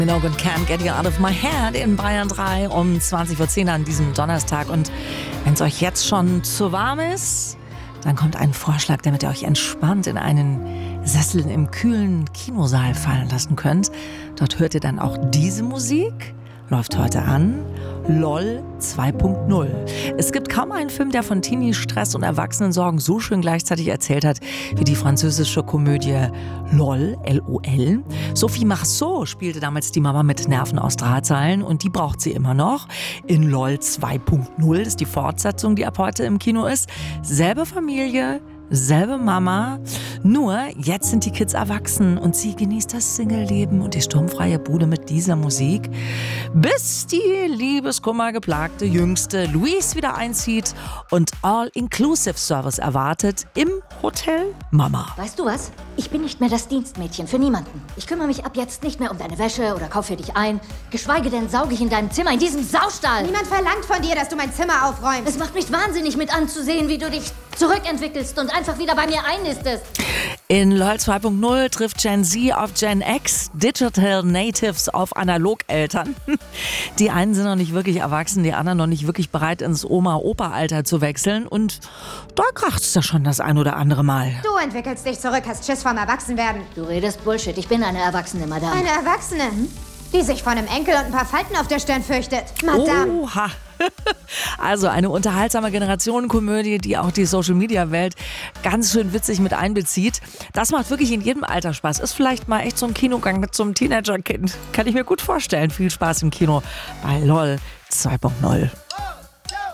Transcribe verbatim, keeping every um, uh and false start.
Logan Can't Get You Out of My Head in Bayern drei um zwanzig vor zehn an diesem Donnerstag. Und wenn es euch jetzt schon zu warm ist, dann kommt ein Vorschlag, damit ihr euch entspannt in einen Sessel im kühlen Kinosaal fallen lassen könnt. Dort hört ihr dann auch diese Musik. Läuft heute an. LOL zwei Punkt null. Es gibt kaum einen Film, der von Teenie, Stress und Erwachsenensorgen so schön gleichzeitig erzählt hat wie die französische Komödie LOL, L O L. Sophie Marceau spielte damals die Mama mit Nerven aus Drahtseilen und die braucht sie immer noch. In LOL zwei Punkt null, das ist die Fortsetzung, die ab heute im Kino ist. Selbe Familie, selbe Mama, nur jetzt sind die Kids erwachsen und sie genießt das Single-Leben und die sturmfreie Bude mit dieser Musik, bis die liebeskummergeplagte Jüngste Louise wieder einzieht und All-Inclusive-Service erwartet im Hotel Mama. Weißt du was? Ich bin nicht mehr das Dienstmädchen für niemanden. Ich kümmere mich ab jetzt nicht mehr um deine Wäsche oder kaufe für dich ein. Geschweige denn sauge ich in deinem Zimmer in diesem Saustall. Niemand verlangt von dir, dass du mein Zimmer aufräumst. Es macht mich wahnsinnig mit anzusehen, wie du dich zurückentwickelst und einfach wieder bei mir einnistest. In LOL zwei Punkt null trifft Gen Z auf Gen X, Digital Natives auf Analogeltern. Die einen sind noch nicht wirklich erwachsen, die anderen noch nicht wirklich bereit, ins Oma-Opa-Alter zu wechseln. Und da kracht's ja schon das ein oder andere Mal. Du entwickelst dich zurück, hast Schiss vom Erwachsenwerden. Du redest Bullshit. Ich bin eine Erwachsene, Madame. Eine Erwachsene, die sich vor einem Enkel und ein paar Falten auf der Stirn fürchtet. Madame. Oha. Also eine unterhaltsame Generationenkomödie, die auch die Social-Media-Welt ganz schön witzig mit einbezieht. Das macht wirklich in jedem Alter Spaß. Ist vielleicht mal echt so ein Kinogang zum Teenagerkind. Kann ich mir gut vorstellen. Viel Spaß im Kino bei LOL zwei Punkt null.